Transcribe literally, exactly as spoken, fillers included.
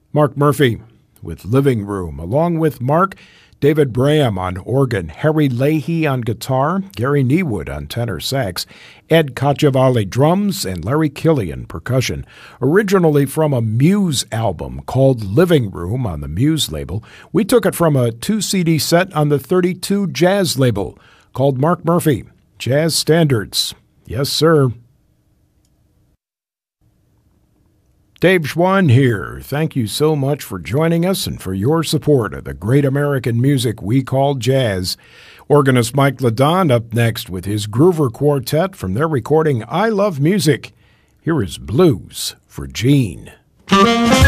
Mark Murphy with Living Room, along with Mark, David Braham on organ, Harry Leahy on guitar, Gary Niewood on tenor sax, Ed Cacciavalli drums, and Larry Killian percussion. Originally from a Muse album called Living Room on the Muse label, we took it from a two-C D set on the thirty-two Jazz label called Mark Murphy, Jazz Standards. Yes, sir. Dave Schwann here. Thank you so much for joining us and for your support of the great American music we call jazz. Organist Mike LeDon up next with his Groover Quartet from their recording I Love Music. Here is Blues for Gene.